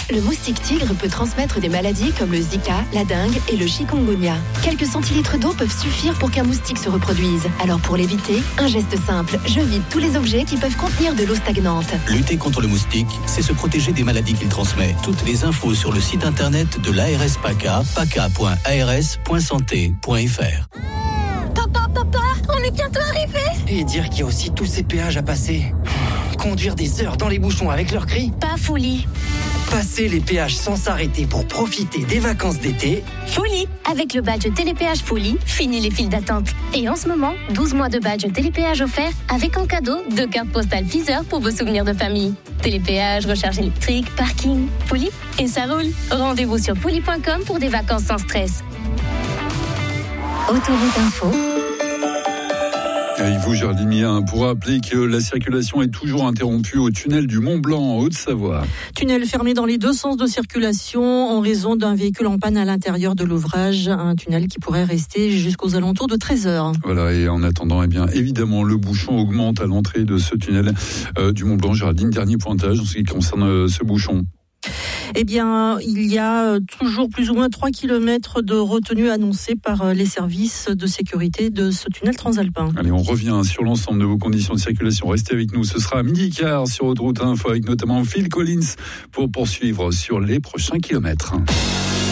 le moustique tigre peut transmettre des maladies comme le Zika, la dengue et le chikungunya. Quelques centilitres d'eau peuvent suffire pour qu'un moustique se reproduise. Alors pour l'éviter, un geste simple, je vide tous les objets qui peuvent contenir de l'eau stagnante. Lutter contre le moustique, c'est se protéger des maladies qu'il transmet. Toutes les infos sur le site internet de l'ARS PACA, paca.ars.santé.fr. Papa, on est bientôt arrivé. Et dire qu'il y a aussi tous ces péages à passer. Conduire des heures dans les bouchons avec leurs cris. Pas folie. Passer les péages sans s'arrêter pour profiter des vacances d'été. Folie. Avec le badge Télépéage Folie, fini les files d'attente. Et en ce moment, 12 mois de badge Télépéage offert avec en cadeau 2 cartes postales Deezer pour vos souvenirs de famille. Télépéage, recharge électrique, parking, Folie. Et ça roule. Rendez-vous sur folie.com pour des vacances sans stress. Autoroute Info. Et vous, Géraldine Mien, pour rappeler que la circulation est toujours interrompue au tunnel du Mont-Blanc en Haute-Savoie. Tunnel fermé dans les 2 sens de circulation en raison d'un véhicule en panne à l'intérieur de l'ouvrage. Un tunnel qui pourrait rester jusqu'aux alentours de 13h. Voilà, et en attendant, évidemment, le bouchon augmente à l'entrée de ce tunnel du Mont-Blanc. Géraldine, dernier pointage en ce qui concerne ce bouchon. Il y a toujours plus ou moins 3 km de retenue annoncée par les services de sécurité de ce tunnel transalpin. Allez, on revient sur l'ensemble de vos conditions de circulation. Restez avec nous, ce sera à 12h15 sur Autoroute Info avec notamment Phil Collins pour poursuivre sur les prochains kilomètres.